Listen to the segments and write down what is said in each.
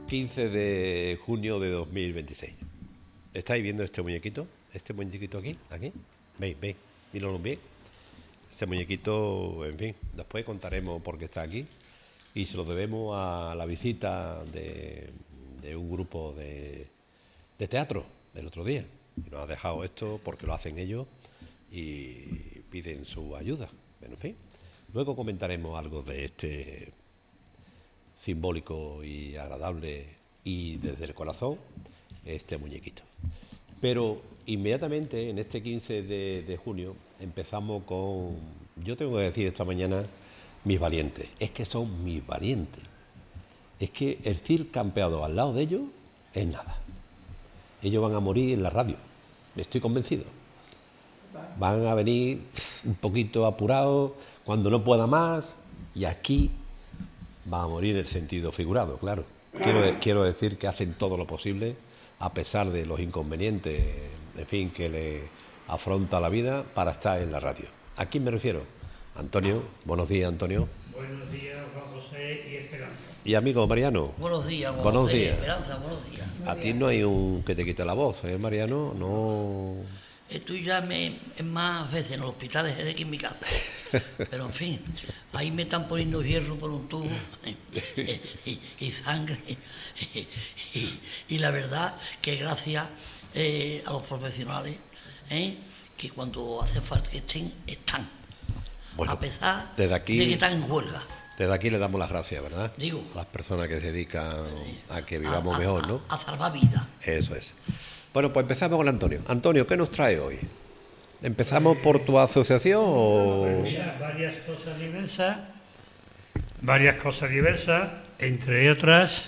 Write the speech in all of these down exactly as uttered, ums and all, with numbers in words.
quince de junio de dos mil veintiséis. ¿Estáis viendo este muñequito? Este muñequito aquí, aquí. ¿Veis? ¿Veis? Míralo bien. Este muñequito, en fin, después contaremos por qué está aquí. Y se lo debemos a la visita de, de un grupo de, de teatro del otro día. Y nos ha dejado esto porque lo hacen ellos y piden su ayuda. Bueno, en fin. Luego comentaremos algo de este simbólico y agradable y desde el corazón, este muñequito. Pero inmediatamente en este quince de, de junio empezamos con, yo tengo que decir esta mañana, mis valientes. Es que son mis valientes. Es que el C I R campeado al lado de ellos es nada. Ellos van a morir en la radio, estoy convencido. Van a venir un poquito apurados cuando no pueda más, y aquí va a morir el sentido figurado, claro. Quiero, quiero decir que hacen todo lo posible, a pesar de los inconvenientes, en fin, que le afronta la vida, para estar en la radio. ¿A quién me refiero? Antonio. Buenos días, Antonio. Buenos días, Juan José y Esperanza. Y amigo Mariano. Buenos días, Juan buenos José, días. Esperanza, buenos días. A ti no hay un que te quite la voz, ¿eh, Mariano? No. Estoy ya me, más veces en el hospital de Jerez que en mi casa. Pero en fin, ahí me están poniendo hierro por un tubo y, y sangre. Y, y la verdad que gracias eh, a los profesionales, eh, que cuando hace falta que estén, están. Bueno, a pesar desde aquí, de que están en huelga. Desde aquí le damos las gracias, ¿verdad? Digo. A las personas que se dedican a que vivamos a, a, mejor, ¿no? A, a salvar vidas. Eso es. Bueno, pues empezamos con Antonio. Antonio, ¿qué nos trae hoy? ¿Empezamos por tu asociación o...? Varias cosas diversas, varias cosas diversas, entre otras...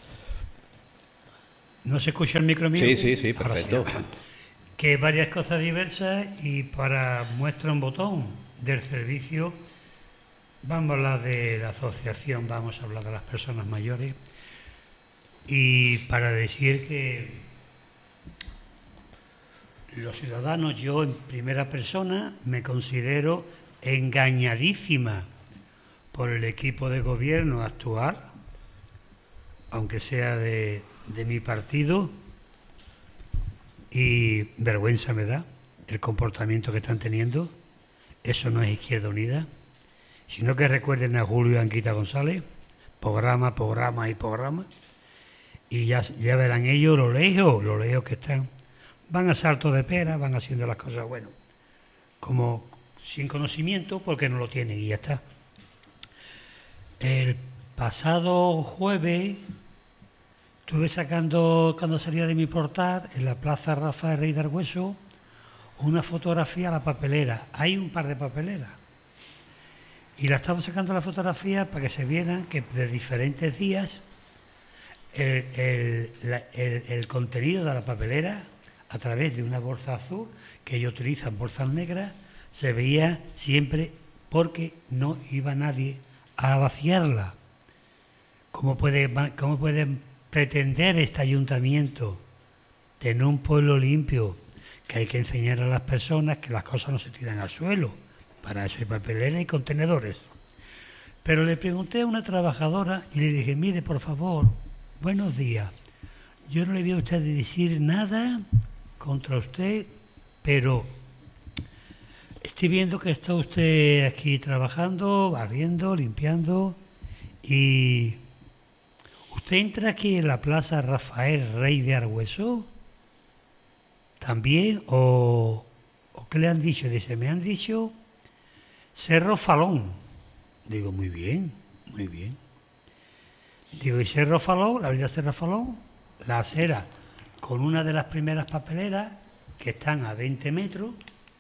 ¿No se escucha el micro mío? Sí, sí, sí, perfecto. Sí. Que varias cosas diversas, y para muestra un botón del servicio, vamos a hablar de la asociación, vamos a hablar de las personas mayores, y para decir que los ciudadanos, yo en primera persona me considero engañadísima por el equipo de gobierno actual, aunque sea de, de mi partido, y vergüenza me da el comportamiento que están teniendo. Eso no es Izquierda Unida, sino que recuerden a Julio y Anquita González, programa, programa y programa, y ya, ya verán ellos lo lejos, lo lejos que están. Van a salto de pera, van haciendo las cosas, bueno, como sin conocimiento, porque no lo tienen y ya está. El pasado jueves estuve sacando, cuando salía de mi portal, en la Plaza Rafael Rey de Argüeso, una fotografía a la papelera. Hay un par de papeleras. Y la estaba sacando la fotografía para que se vieran que de diferentes días el, el, la, el, el contenido de la papelera, a través de una bolsa azul, que ellos utilizan bolsas negras, se veía siempre, porque no iba nadie a vaciarla. ¿Cómo puede, cómo puede pretender este ayuntamiento tener un pueblo limpio? Que hay que enseñar a las personas que las cosas no se tiran al suelo. Para eso hay papelera y contenedores. Pero le pregunté a una trabajadora y le dije, mire, por favor, buenos días. Yo no le voy a usted decir nada contra usted, pero estoy viendo que está usted aquí trabajando, barriendo, limpiando, y usted entra aquí en la Plaza Rafael Rey de Argüeso también, o, o ¿qué le han dicho? Dice, me han dicho Cerro Falón. Digo, muy bien, muy bien. Digo, ¿y Cerro Falón? La avenida Cerro Falón, la acera con una de las primeras papeleras que están a veinte metros,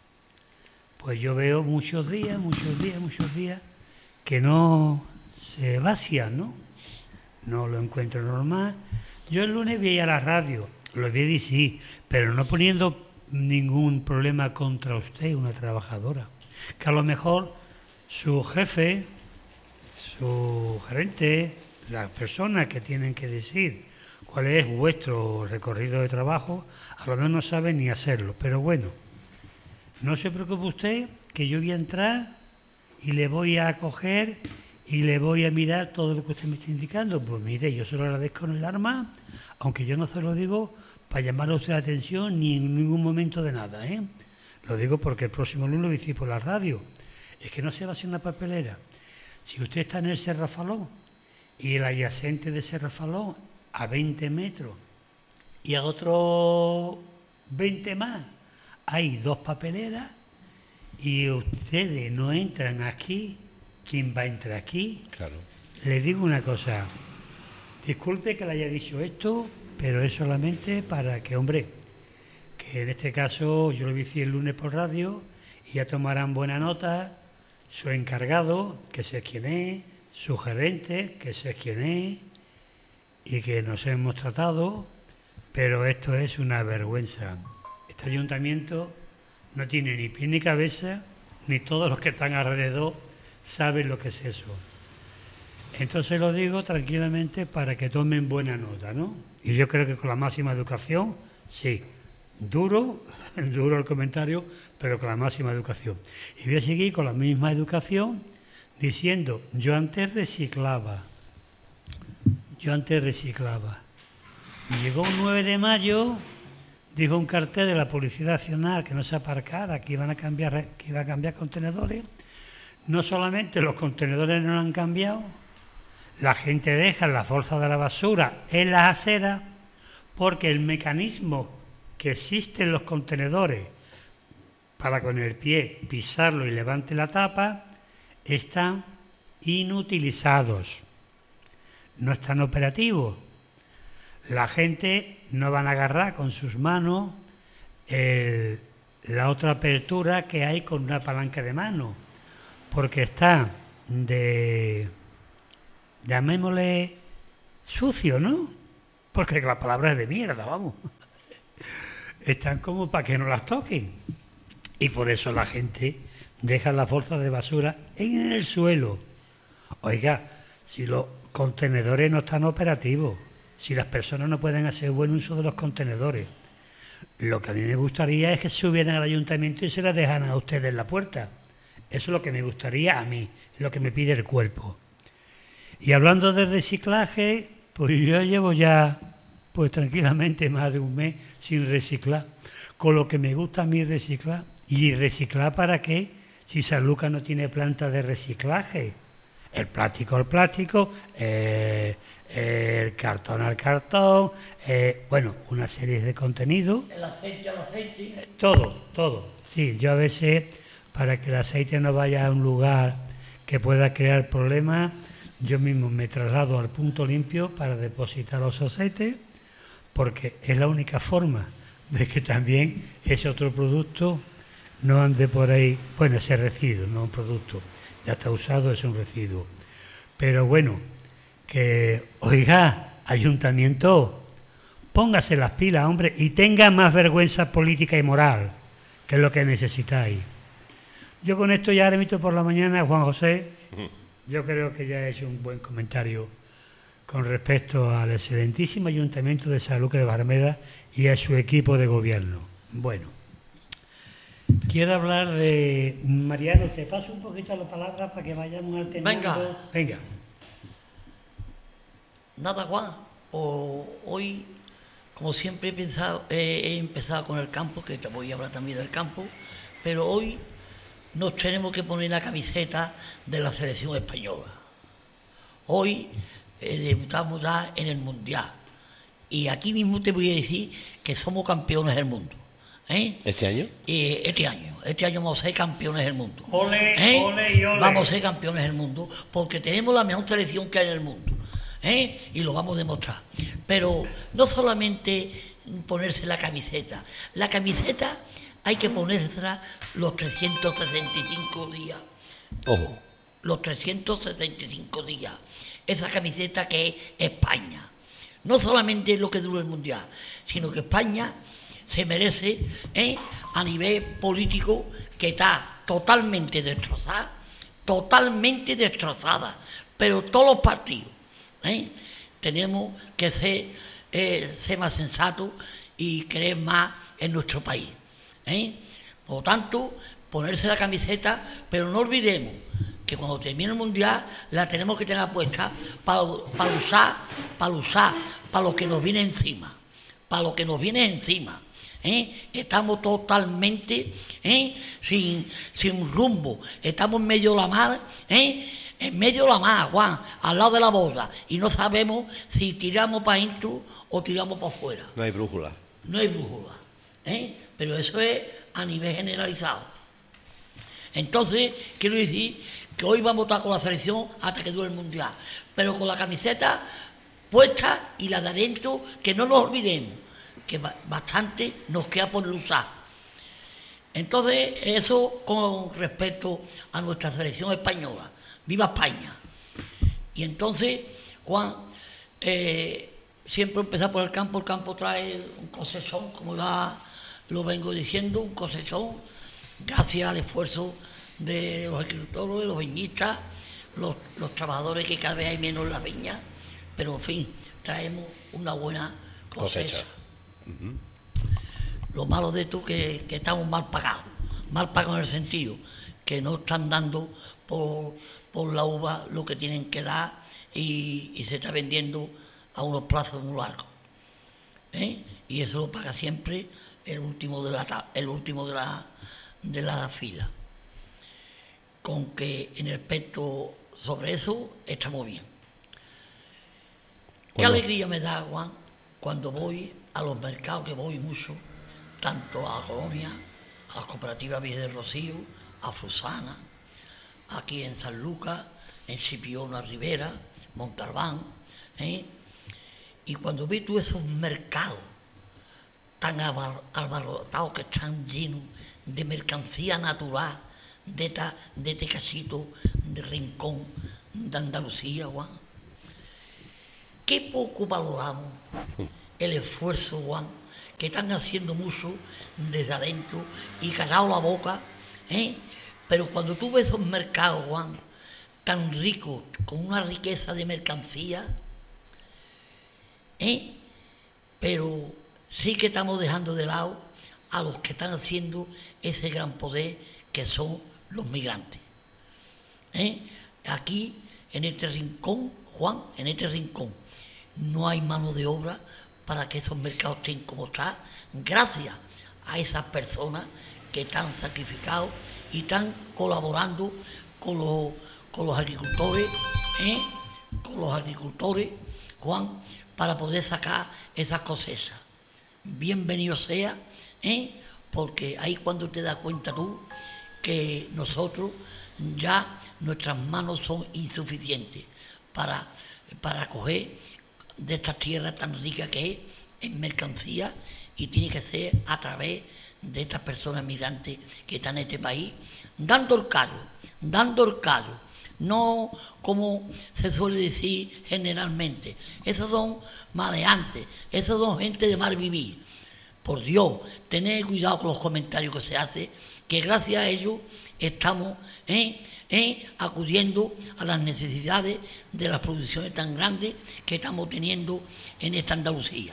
pues yo veo muchos días, muchos días, muchos días que no se vacían, ¿no? No lo encuentro normal. Yo el lunes vi a la radio, lo vi y sí, pero no poniendo ningún problema contra usted, una trabajadora, que a lo mejor su jefe, su gerente, las personas que tienen que decir cuál es vuestro recorrido de trabajo, a lo mejor no saben ni hacerlo. Pero bueno, no se preocupe usted, que yo voy a entrar y le voy a coger y le voy a mirar todo lo que usted me está indicando. Pues mire, yo se lo agradezco en el alma, aunque yo no se lo digo para llamar a usted la atención ni en ningún momento de nada, ¿eh? Lo digo porque el próximo lunes lo hice por la radio. Es que no se va a hacer una papelera. Si usted está en el Serrafalón y el adyacente de Serrafalón a veinte metros y a otros veinte más hay dos papeleras y ustedes no entran aquí, ¿quién va a entrar aquí? Claro. Les digo una cosa, disculpe que le haya dicho esto, pero es solamente para que, hombre, que en este caso yo lo hice el lunes por radio y ya tomarán buena nota su encargado, que sé quién es, su gerente, que sé quién es, y que nos hemos tratado, pero esto es una vergüenza. Este ayuntamiento no tiene ni pie ni cabeza, ni todos los que están alrededor saben lo que es eso. Entonces lo digo tranquilamente para que tomen buena nota, ¿no? Y yo creo que con la máxima educación, sí, duro, duro el comentario, pero con la máxima educación. Y voy a seguir con la misma educación diciendo, yo antes reciclaba, yo antes reciclaba. Llegó un nueve de mayo, dijo un cartel de la Policía Nacional que no se aparcara, que iban a cambiar, que iba a cambiar contenedores. No solamente los contenedores no han cambiado, la gente deja las bolsas de la basura en las aceras porque el mecanismo que existe en los contenedores para con el pie pisarlo y levante la tapa están inutilizados, no están operativos. La gente no van a agarrar con sus manos el, la otra apertura que hay con una palanca de mano, porque está de, llamémosle, sucio, ¿no? Porque la palabra es de mierda, vamos. Están como para que no las toquen. Y por eso la gente deja las bolsas de basura en el suelo. Oiga, si los contenedores no están operativos, si las personas no pueden hacer buen uso de los contenedores, lo que a mí me gustaría es que subieran al ayuntamiento y se las dejaran a ustedes en la puerta. Eso es lo que me gustaría a mí, es lo que me pide el cuerpo. Y hablando de reciclaje, pues yo llevo ya, pues tranquilamente, más de un mes sin reciclar, con lo que me gusta a mí reciclar. ¿Y reciclar para qué? Si San Lucas no tiene planta de reciclaje. El plástico al plástico, eh, el cartón al cartón, eh, bueno, una serie de contenidos. El aceite al aceite. Eh, todo, todo. Sí, yo a veces, para que el aceite no vaya a un lugar que pueda crear problemas, yo mismo me traslado al punto limpio para depositar los aceites, porque es la única forma de que también ese otro producto no ande por ahí. Bueno, ese residuo, no un producto, ya está usado, es un residuo. Pero bueno, que, oiga, ayuntamiento, póngase las pilas, hombre, y tenga más vergüenza política y moral, que es lo que necesitáis. Yo con esto ya remito por la mañana, Juan José. Yo creo que ya he hecho un buen comentario con respecto al excelentísimo Ayuntamiento de San Lucas de Barrameda y a su equipo de gobierno. Bueno, quiero hablar de... Mariano, te paso un poquito la palabra para que vayamos alternando. Venga. Venga. Nada, Juan. O, hoy, como siempre, he, pensado, eh, he empezado con el campo, que te voy a hablar también del campo, pero hoy nos tenemos que poner la camiseta de la selección española. Hoy eh, debutamos ya en el Mundial. Y aquí mismo te voy a decir que somos campeones del mundo. ¿Eh? ¿Este año? Eh, este año. Este año vamos a ser campeones del mundo. Ole, ¿Eh? ole y ole. Vamos a ser campeones del mundo porque tenemos la mejor selección que hay en el mundo. ¿Eh? Y lo vamos a demostrar. Pero no solamente ponerse la camiseta. La camiseta hay que ponérsela los trescientos sesenta y cinco días. Ojo. Los trescientos sesenta y cinco días. Esa camiseta que es España. No solamente lo que dura el Mundial, sino que España se merece, ¿eh? a nivel político, que está totalmente destrozada, totalmente destrozada, pero todos los partidos, ¿eh? tenemos que ser, eh, ser más sensatos y creer más en nuestro país. ¿eh? Por lo tanto, ponerse la camiseta, pero no olvidemos que cuando termine el Mundial la tenemos que tener puesta para, para usar, para usar, para lo que nos viene encima, para lo que nos viene encima. ¿Eh? Estamos totalmente ¿eh? sin, sin rumbo, estamos en medio de la mar, ¿eh? en medio de la mar, Juan, al lado de la boda, y no sabemos si tiramos para adentro o tiramos para afuera. No hay brújula. No hay brújula, ¿eh? Pero eso es a nivel generalizado. Entonces, quiero decir que hoy vamos a estar con la selección hasta que dure el Mundial, pero con la camiseta puesta y la de adentro, que no nos olvidemos, que bastante nos queda por usar. Entonces, eso con respecto a nuestra selección española. ¡Viva España! Y entonces, Juan, eh, siempre empezar por el campo. El campo trae un cosechón, como ya lo vengo diciendo, un cosechón, gracias al esfuerzo de los agricultores, los viñistas, los, los trabajadores, que cada vez hay menos en la viña, pero en fin, traemos una buena cosecha. cosecha. Uh-huh. Lo malo de esto es que, que estamos mal pagados, mal pagados en el sentido que no están dando por, por la uva lo que tienen que dar y, y se está vendiendo a unos plazos muy largos, ¿eh? Y eso lo paga siempre el último de la, el último de la, de la fila. Con que en el aspecto sobre eso estamos bien. Qué bueno. Alegría me da, Juan, cuando voy a los mercados, que voy mucho, tanto a la Colonia, a las cooperativas Villa del Rocío, a Fusana, aquí en San Lucas, en Chipiona Rivera, Montalbán, ¿eh? Y cuando vi tú esos mercados tan abarrotados, que están llenos de mercancía natural, de, esta, de este casito de rincón de Andalucía, Juan, qué poco valoramos el esfuerzo, Juan, que están haciendo mucho desde adentro y cagado la boca, ¿eh? Pero cuando tú ves esos mercados, Juan, tan ricos, con una riqueza de mercancía, ¿eh? Pero sí que estamos dejando de lado a los que están haciendo ese gran poder que son los migrantes, ¿eh? Aquí, en este rincón, Juan, en este rincón, no hay mano de obra para que esos mercados estén como están, gracias a esas personas que están sacrificados y están colaborando con los, con los agricultores, ¿eh? con los agricultores, Juan, para poder sacar esas cosechas. Bienvenido sea, ¿eh? Porque ahí cuando te das cuenta tú que nosotros ya nuestras manos son insuficientes para, para coger de esta tierra tan rica que es en mercancía, y tiene que ser a través de estas personas migrantes que están en este país, dando el callo, dando el callo, no como se suele decir generalmente. Esos son maleantes, esos son gente de mal vivir. Por Dios, tened cuidado con los comentarios que se hacen, que gracias a ellos estamos eh, eh, acudiendo a las necesidades de las producciones tan grandes que estamos teniendo en esta Andalucía.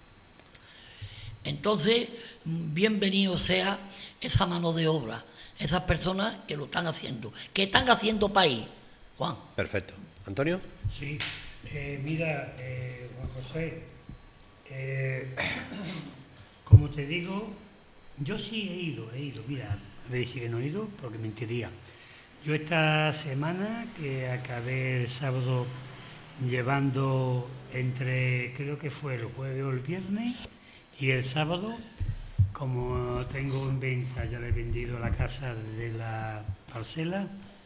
Entonces, bienvenido sea esa mano de obra, esas personas que lo están haciendo, que están haciendo país. Juan. Perfecto. ¿Antonio? Sí. Eh, mira, eh, Juan José, eh, como te digo, yo sí he ido, he ido, mira, a ver si que no he ido, porque mentiría. Yo esta semana, que acabé el sábado llevando entre, creo que fue el jueves o el viernes, y el sábado, como tengo en venta, ya le he vendido la casa de la parcela,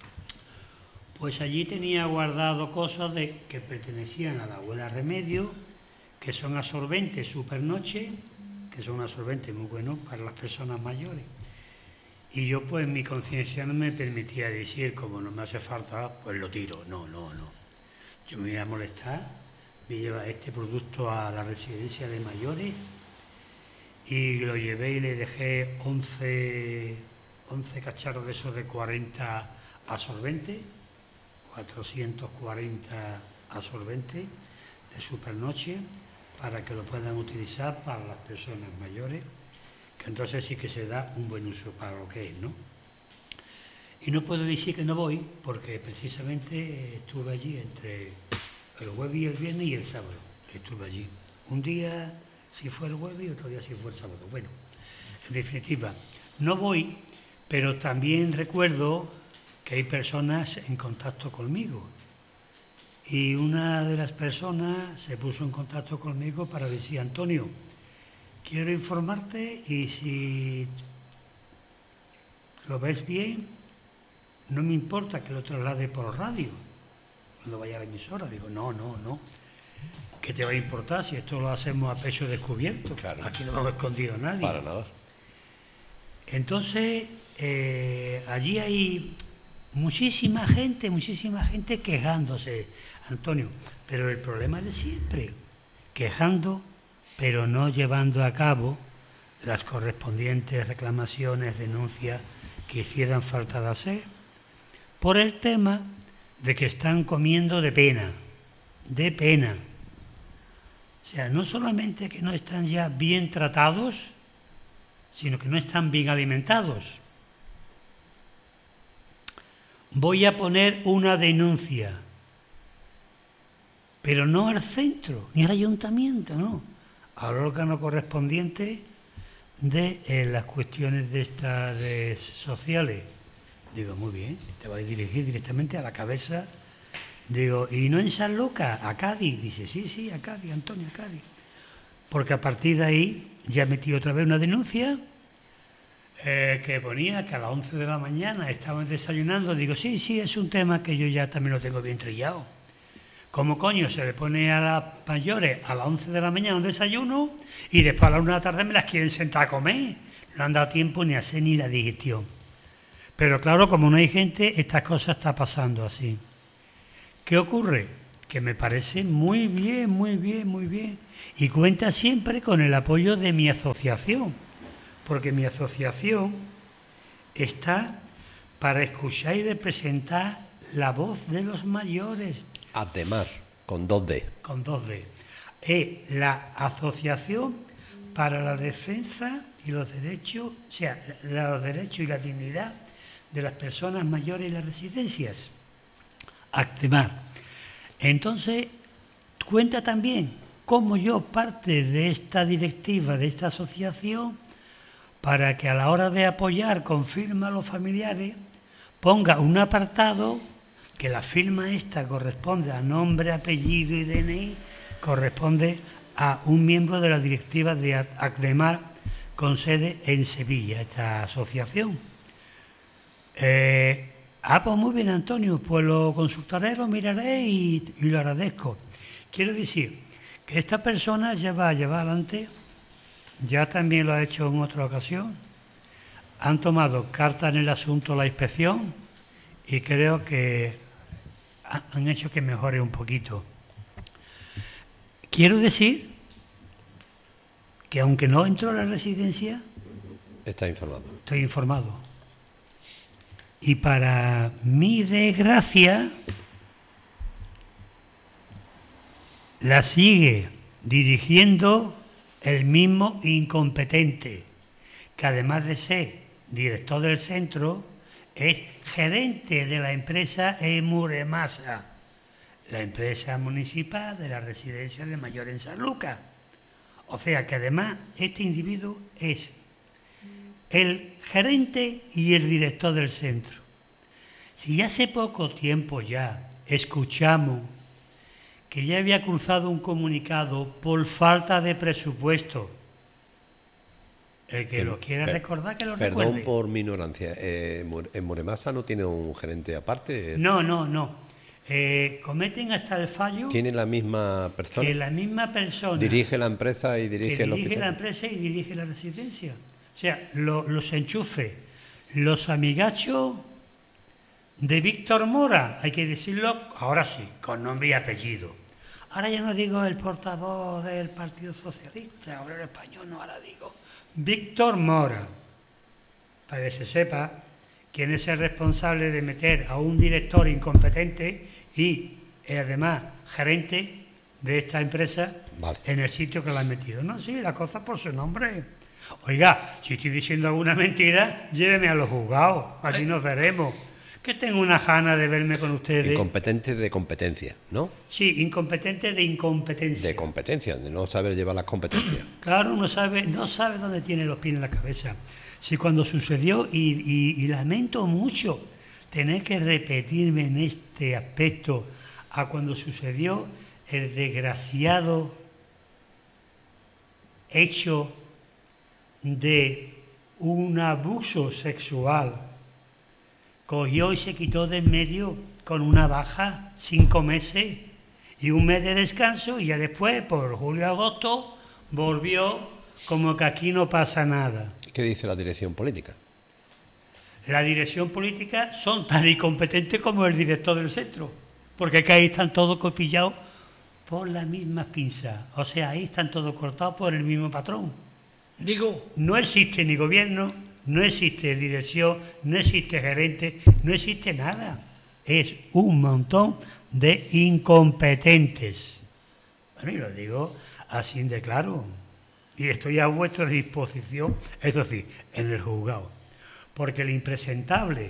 pues allí tenía guardado cosas de, que pertenecían a la abuela Remedio, que son absorbentes Supernoche, que son absorbentes muy buenos para las personas mayores. Y yo, pues, mi conciencia no me permitía decir, como no me hace falta, pues lo tiro. No, no, no. Yo me voy a molestar, voy a llevar este producto a la residencia de mayores, y lo llevé y le dejé once, once cacharros de esos de cuarenta absorbentes, cuatrocientos cuarenta absorbentes de Supernoche, para que lo puedan utilizar para las personas mayores, que entonces sí que se da un buen uso para lo que es, ¿no? Y no puedo decir que no voy, porque precisamente estuve allí entre el jueves y el viernes y el sábado. Estuve allí. Un día si fue el jueves y otro día si fue el sábado. Bueno, en definitiva, no voy, pero también recuerdo que hay personas en contacto conmigo. Y una de las personas se puso en contacto conmigo para decir: Antonio, quiero informarte y si lo ves bien, no me importa que lo traslade por radio, cuando vaya a la emisora. Digo, no, no, no. ¿Qué te va a importar si esto lo hacemos a pecho descubierto? Claro. Aquí no hemos escondido a nadie. Para nada. Entonces, eh, allí hay muchísima gente, muchísima gente quejándose, Antonio. Pero el problema es de siempre, quejando, pero no llevando a cabo las correspondientes reclamaciones, denuncias que hicieran falta de hacer, por el tema de que están comiendo de pena, de pena. O sea, no solamente que no están ya bien tratados, sino que no están bien alimentados. Voy a poner una denuncia, pero no al centro, ni al ayuntamiento, no, al órgano correspondiente de eh, las cuestiones de estas de sociales. Digo, muy bien, te vas a dirigir directamente a la cabeza. Digo, ¿y no en San Lucas? ¿A Cádiz? Dice, sí, sí, a Cádiz, Antonio, a Cádiz. Porque a partir de ahí ya metí otra vez una denuncia eh, que ponía que a las once de la mañana estaban desayunando. Digo, sí, sí, es un tema que yo ya también lo tengo bien trillado. ¿Cómo coño se le pone a las mayores a las once de la mañana un desayuno y después a las una de la tarde me las quieren sentar a comer? No han dado tiempo ni a hacer ni la digestión. Pero claro, como no hay gente, estas cosas están pasando así. ¿Qué ocurre? Que me parece muy bien, muy bien, muy bien. Y cuenta siempre con el apoyo de mi asociación, porque mi asociación está para escuchar y representar la voz de los mayores. Ademar, con dos D. Con dos D. Es la Asociación para la Defensa y los Derechos, o sea, los derechos y la dignidad de las personas mayores y las residencias. Actemar. Entonces, cuenta también cómo yo parte de esta directiva, de esta asociación, para que a la hora de apoyar con firma a los familiares, ponga un apartado que la firma esta corresponde a nombre, apellido y D N I, corresponde a un miembro de la directiva de Actemar con sede en Sevilla, esta asociación. Eh, ah, pues muy bien, Antonio, pues lo consultaré, lo miraré y, y lo agradezco. Quiero decir que esta persona ya va a llevar adelante, ya también lo ha hecho en otra ocasión, han tomado carta en el asunto la inspección y creo que han hecho que mejore un poquito. Quiero decir que aunque no entro a la residencia, está informado. Estoy informado. Y para mi desgracia, la sigue dirigiendo el mismo incompetente, que además de ser director del centro, es gerente de la empresa Emuremasa, la empresa municipal de la residencia de mayores en San Lucas. O sea que además este individuo es el gerente y el director del centro. Si hace poco tiempo ya escuchamos que ya había cruzado un comunicado por falta de presupuesto, el que, que lo quiera recordar, que lo perdón recuerde. Perdón por mi ignorancia, eh, ¿en Moremasa no tiene un gerente aparte? No, no, no. Eh, cometen hasta el fallo. ¿Tiene la misma persona? Que la misma persona. Dirige la empresa y dirige el hospital. Dirige la empresa y dirige la residencia. O sea, lo, los enchufes, los amigachos de Víctor Mora, hay que decirlo, ahora sí, con nombre y apellido. Ahora ya no digo el portavoz del Partido Socialista, Obrero Español, no, ahora digo Víctor Mora, para que se sepa quién es el responsable de meter a un director incompetente y eh, además gerente de esta empresa, vale, en el sitio que la han metido. No, sí, la cosa por su nombre. Oiga, si estoy diciendo alguna mentira, lléveme a los juzgados, allí nos veremos. Que tengo una gana de verme con ustedes. Incompetente de competencia, ¿no? Sí, incompetente de incompetencia. De competencia, de no saber llevar las competencias. Claro, no sabe, no sabe dónde tiene los pies en la cabeza. Si cuando sucedió, y, y, y lamento mucho tener que repetirme en este aspecto, a cuando sucedió el desgraciado hecho de un abuso sexual, cogió y se quitó de en medio con una baja, cinco meses y un mes de descanso, y ya después, por julio-agosto, volvió como que aquí no pasa nada. ¿Qué dice la dirección política? La dirección política son tan incompetentes como el director del centro, porque es que ahí están todos copillados por las mismas pinzas, o sea, ahí están todos cortados por el mismo patrón. Digo, No existe ni gobierno, no existe dirección, no existe gerente, no existe nada. Es un montón de incompetentes. Bueno, y lo digo así de claro. Y estoy a vuestra disposición, es decir, en el juzgado. Porque el impresentable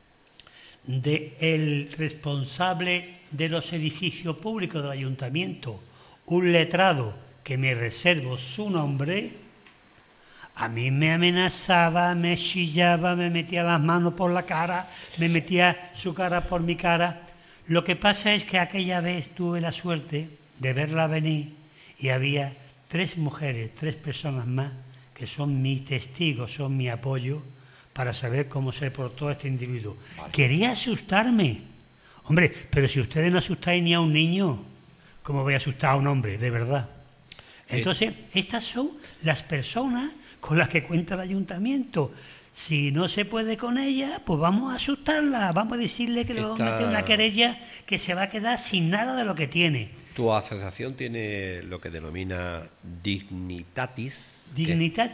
del responsable de los edificios públicos del ayuntamiento, un letrado que me reservo su nombre, a mí me amenazaba, me chillaba, me metía las manos por la cara, me metía su cara por mi cara. Lo que pasa es que aquella vez tuve la suerte de verla venir y había tres mujeres, tres personas más, que son mi testigo, son mi apoyo, para saber cómo se portó este individuo. Vale. Quería asustarme. Hombre, pero si ustedes no asustáis ni a un niño, ¿cómo voy a asustar a un hombre, de verdad? Entonces, estas son las personas con las que cuenta el ayuntamiento. Si no se puede con ella, pues vamos a asustarla, vamos a decirle que le vamos a meter una querella que se va a quedar sin nada de lo que tiene. Tu asociación tiene lo que denomina dignitatis. Dignitatis.